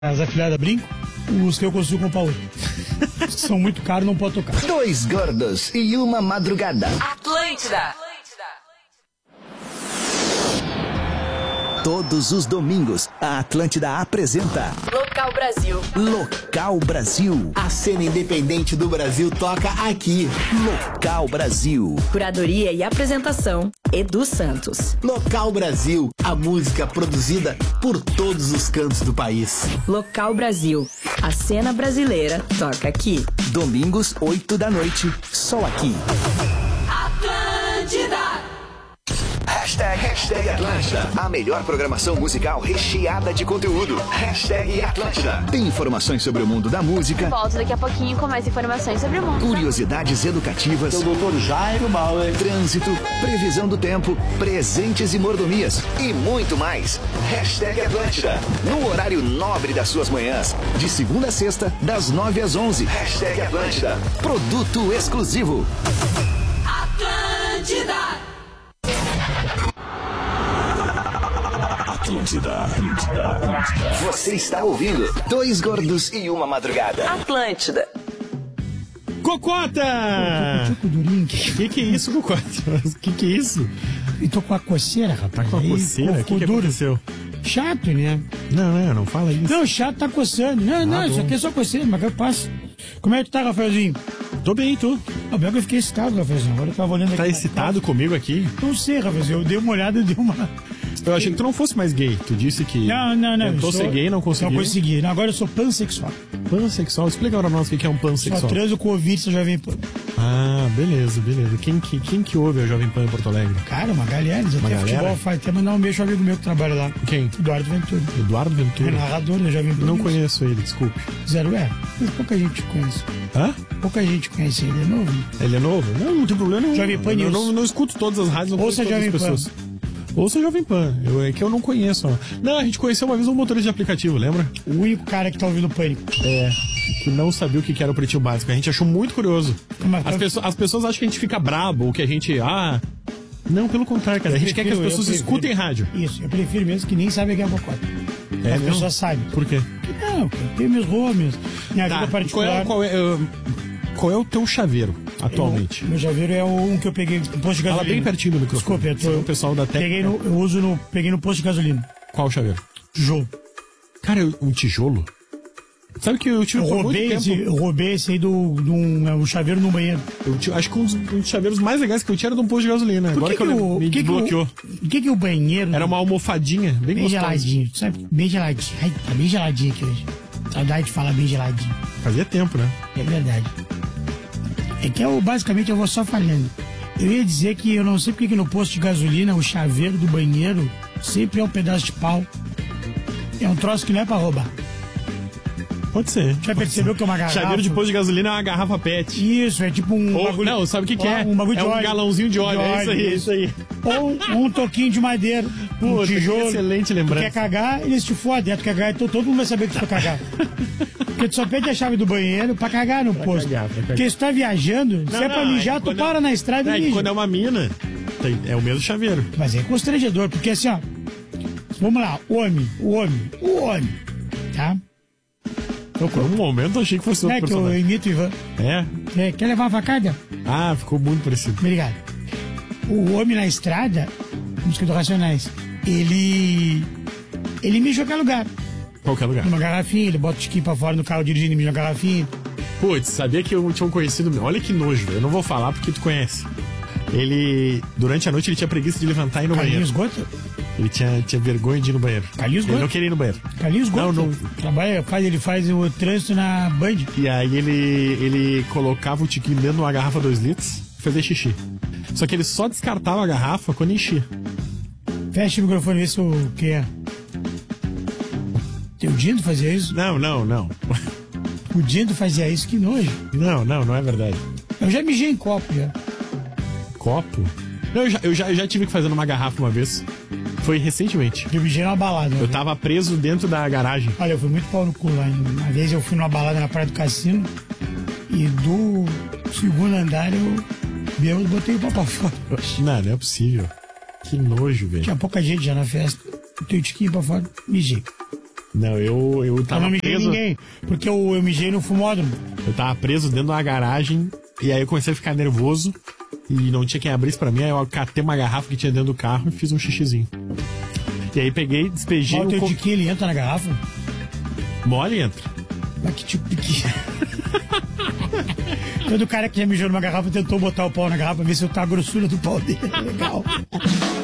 As afiliadas brincam, os que eu consigo comprar hoje. Os que são muito caros não pode tocar. Dois gordos e uma madrugada. Atlântida. Todos os domingos, a Atlântida apresenta Local Brasil. Local Brasil. A cena independente do Brasil toca aqui. Local Brasil. Curadoria e apresentação, Edu Santos. Local Brasil, a música produzida por todos os cantos do país. Local Brasil, a cena brasileira toca aqui. Domingos, 8 da noite, só aqui. Atlântida. Hashtag Atlântida. A melhor programação musical recheada de conteúdo. Hashtag Atlântida. Tem informações sobre o mundo da música. Volto daqui a pouquinho com mais informações sobre o mundo. Curiosidades educativas. O doutor Jairo Bauer. Trânsito, previsão do tempo, presentes e mordomias e muito mais. Hashtag Atlântida. No horário nobre das suas manhãs. De segunda a sexta, das 9 às 11. Hashtag Atlântida. Produto exclusivo. Atlântida. Você está ouvindo Dois Gordos e uma Madrugada. Atlântida. Cocota! Tico durinho. Que é isso, Cocota? Que é isso? E tô com a coceira, rapaz. Com a Aí, coceira? O que duro. aconteceu? Chato, né? Não fala isso. Não, chato tá coçando. Não, isso bom. aqui é só coceira, mas que eu passo. Como é que tu tá, Rafaelzinho? Tô bem, tu? Ah, bem que eu fiquei excitado, Rafaelzinho. Agora eu tava olhando aqui. Tá excitado comigo aqui? Não sei, Rafaelzinho. Eu dei uma olhada e dei uma... Eu achei que tu não fosse mais gay. Tu disse que Não. tentou eu sou- ser gay e não conseguiu. Não consegui. Não, agora eu sou pansexual. Pansexual. Explica para nós o que é um Só pansexual. transo com ouvinte, você já vem... Ah, beleza. Quem que ouve a Jovem Pan em Porto Alegre? Cara, uma galera. Eles Uma até galera? futebol faz. Até mandar um beijo ao amigo meu que trabalha lá. Quem? Eduardo Ventura. Eduardo É Ventura. narrador da Jovem Pan. Não News. conheço ele, desculpe. Zero mas pouca gente conhece. Hã? Pouca gente conhece ele, é novo. Ele é novo? Não tem problema nenhum. Jovem Pan Eu News. não escuto todas as rádios, não Ouça conheço todas Jovem as Pan. pessoas. Ouça Jovem Pan. É que eu não conheço. Não, a gente conheceu uma vez um motorista de aplicativo, lembra? O único cara que tá ouvindo Pânico. É, que não sabia o que era o Pretinho Básico. A gente achou muito curioso. Mas- As pessoas acham que a gente fica brabo, ou que a gente... Não, pelo contrário, cara. A gente quer que as pessoas escutem rádio. Isso, eu prefiro mesmo que nem sabem quem é Cocota. É As mesmo? pessoas sabem. Por quê? Não, eu tenho meus hobbies. Minha vida particular. Qual é o teu chaveiro atualmente? Meu chaveiro é um que eu peguei no posto de Fala gasolina. bem pertinho do microfone. Desculpa, Senão o pessoal da técnica... peguei no posto de gasolina. Qual chaveiro? Tijolo. Cara, um tijolo? Sabe que eu tive por muito tempo... Eu roubei esse aí um chaveiro no banheiro. Acho que um dos chaveiros mais legais que eu tinha era de um posto de gasolina. Agora que eu me desbloqueou. Por que o banheiro... Era uma almofadinha, bem bem gostosa. geladinho, sabe? Bem geladinho. Ai, tá bem geladinho aqui hoje. Saudade de falar bem geladinho. Fazia tempo, né? É verdade. É que basicamente eu vou só falhando. Eu ia dizer que eu não sei porque que no posto de gasolina o chaveiro do banheiro sempre é um pedaço de pau. É um troço que não é pra roubar. Pode ser. Já percebeu que é uma garrafa? Chaveiro de posto de gasolina é uma garrafa PET. Isso, é tipo um Ou, bagulho... não, sabe o que é? Um bagulho É de um óleo. galãozinho de óleo. É isso aí. Ou um toquinho de madeira, um Puta, que tijolo. excelente lembrança. Tu quer cagar, eles te fodem. Tu quer cagar, então todo mundo vai saber que tu vai cagar. Porque tu só pede a chave do banheiro pra cagar no posto. cagar, pra cagar. Porque se tu tá viajando, se é pra mijar, tu para na estrada e mija. Quando é uma mina, é o mesmo chaveiro. Mas é constrangedor, porque assim, ó. Vamos lá, o homem, tá? Por um momento eu achei que fosse Não outro é que eu personagem. imito o Ivan. É? Quer levar uma facada? Ah, ficou muito parecido. Obrigado. O homem na estrada, música do Racionais, ele mija em qualquer lugar. Qualquer lugar. Numa garrafinha, ele bota o tiquinho pra fora no carro dirigindo e mija na garrafinha. Putz, sabia que eu tinha um conhecido meu. Olha que nojo, velho. Eu não vou falar porque tu conhece. Durante a noite, ele tinha preguiça de levantar e ir no banheiro. Carlinhos Gota? Ele tinha vergonha de ir no banheiro. Carlinhos Ele Gota? não queria ir no banheiro. Carlinhos Gota. Não. Ele faz o trânsito na Band. E aí ele colocava o tiquinho dentro de uma garrafa 2 litros e fazia xixi. Só que ele só descartava a garrafa quando enchia. Fecha o microfone, vê se o que é. O Dindo fazia isso? Não. O Dindo fazia isso, que nojo. Não é verdade. Eu já mijei em copo, já. Copo? Não, eu já tive que fazer numa garrafa uma vez. Foi recentemente. Eu mijei numa balada. Eu tava preso dentro da garagem. Olha, eu fui muito pau no cu lá. Uma vez eu fui numa balada na Praia do Cassino e do segundo andar eu botei o pau pra fora. Não é possível. Que nojo, velho. Tinha pouca gente já na festa. Botei o tiquinho pra fora, mijei. Não, eu tava Eu não mijei preso. ninguém, porque eu mijei no fumódromo. Eu tava preso dentro de uma garagem. E aí eu comecei a ficar nervoso. E não tinha quem abrisse pra mim. Aí eu catei uma garrafa que tinha dentro do carro e fiz um xixizinho. E aí peguei, despejei O o teu tiquinho, ele entra na garrafa? Mole entra. Mas que tipo pequeno. Todo cara que já mijou numa garrafa tentou botar o pau na garrafa pra ver se eu tá a grossura do pau dele. Legal.